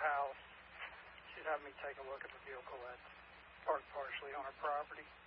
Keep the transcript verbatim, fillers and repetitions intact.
house. She's having me take a look at the vehicle that's parked partially on her property.